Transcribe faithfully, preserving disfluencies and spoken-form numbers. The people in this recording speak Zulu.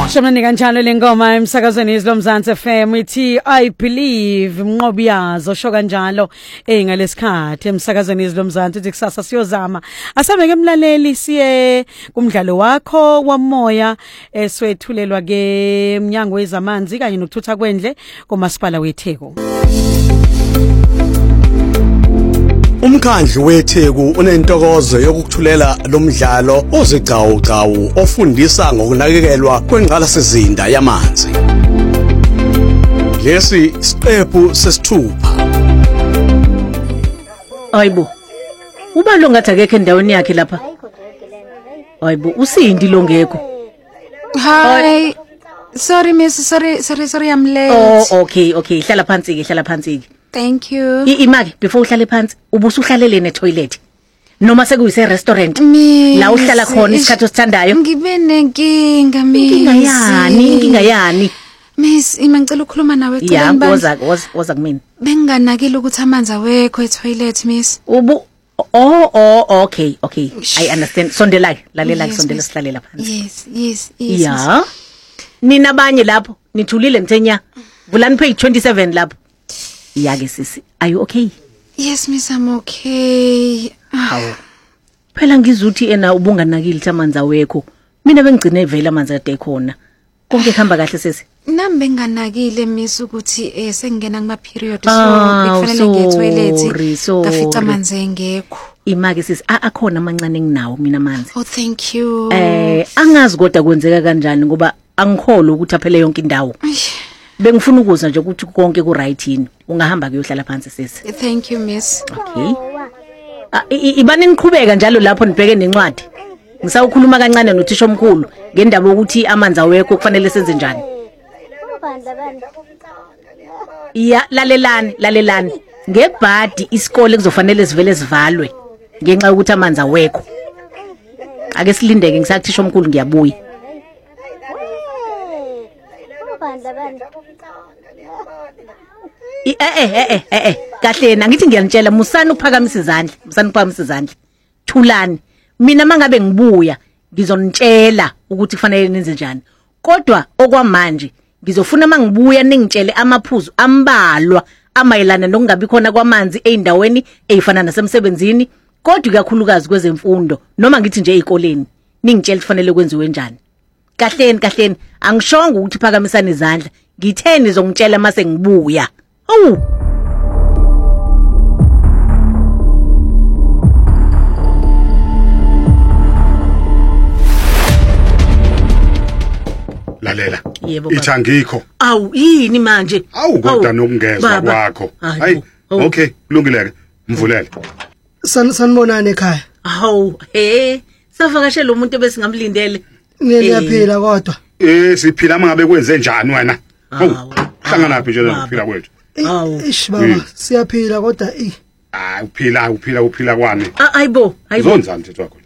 Shamani kanjalo lengoma emsakazweni izilomzansi F M ithi I believe mnqobi yazo sho kanjalo eh ngalesikhathi emsakazweni izilomzansi uthi kusasa siyozama asabeke emlaleli siye kumdlalo wakho wamoya eswethulelwa ke mnyango wezamanzi kanye nokuthutha kwendle komasipala weTheku. Umkhandlu weTheku unentokozo yokukuthulela lomdlalo ozigcawu-gcawu ofundisa ngokunakekelwa kwengqalasizinda yamanzi. Lesi siqephu sesithupha. Hayibo. Uba lo ngathi akekho endaweni yakhe lapha. Hayibo, usindi lo ngekho. Hi. Sorry miss, sorry, sorry, sorry I'm late. Oh, okay, okay. Hlala phansi ke, hlala phansi ke. Thank you. Imaki before uhlale phansi ubusuhlalele ne toilet noma sekuyise restaurant la uhlala khona isikhathi osithandayo. Ngibe nenkinga miss. Inkinga yani, inkinga yani. Miss, ima ngicela ukukhuluma nawe eceleni bani. Yeah, woza woza kumina. Benganakile ukuthi amanzi awekho e-toilet miss. Ubu oh oh okay, okay. I understand. Sondela, lalela sondela sihlalela phansi. Yes, yes, yes. Yeah. Nina abanye lapho nithulile ngithenya. Vulani page twenty-seven lapho. Yake sisi, are you okay? Yes miss, I'm okay. Hawu. Phela ngizuthi ena ubunganakile amanzi awekho. Mina bengigcine vele amanzi ade khona. Konke khamba kahle sisi. Nami benganakile miss ukuthi eh sengena kuma period so bekufanele ngiye toilet ngafica amanzi engekho. Imake sisi akhona amancane nginawo mina amanzi. Oh thank you. Eh angazi kodwa kwenzeka kanjani ngoba angikhole ukuthi aphele yonke indawo. Bengifuna ukuzwa nje ukuthi konke ku right yini. Ungahamba kuyohlala phansi sisi. Thank you miss. Okay. Ibani niqhubeka njalo lapho nibheke nencwadi. Ngisawukhuluma kancane nothisha omkhulu ngendaba ukuthi amanzi awekho kufanele senze njani. Ya lalelani lalelani. Ngebhadi isikole kuzofanele sivele sivalwe ngenxa yokuthi amanzi awekho. Ake silindeke ngisakuthisha omkhulu ngiyabuya. Eh eh eh eh kahle na ngithi ngiyanitshela musani ukuphakamisa izandla musani ukuphakamisa izandla thulani mina mangabe ngibuya ngizonitshela ukuthi kufanele nenze njani kodwa okwamanje ngizofuna mangibuya ningitshele amaphuzu ambalwa amayelana nokungabi khona kwamanzi eindaweni ezifana nasemsebenzini kodwa kakhulukazi kwezemfundo noma ngithi nje ezikoleni ningitshele kufanele kwenziwe njani. Kahleni kahleni angishonga ukuthi phakamisana izandla ngitheni zongitshela mase ngibuya. Awu lalela ithi angikho. Awu yini manje? Awu kodwa nokungezwa kwakho. Hayi okay kulungile ke mvulele. Sanibonani ekhaya. Awu he savakashela umuntu ebesingamlindele. Niyaphila kodwa. Eh siphila mangabe kwenze njani wena? Hawu hlangana phi nje ukuphila kwethu? Hawu ish baba siyaphila kodwa eh ah uphila uphila uphila kwani? Hayibo hayibo. Zonzani mthethwa wakho?